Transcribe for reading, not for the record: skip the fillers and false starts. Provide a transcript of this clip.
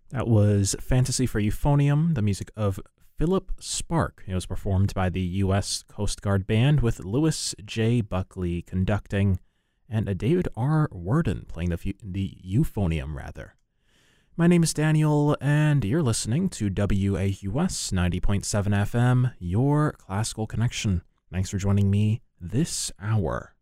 That was Fantasy for Euphonium, the music of Philip Spark. It was performed by the U.S. Coast Guard Band with Lewis J. Buckley conducting and David R. Worden playing the euphonium, rather. My name is Daniel, and you're listening to WAUS 90.7 FM, your classical connection. Thanks for joining me this hour.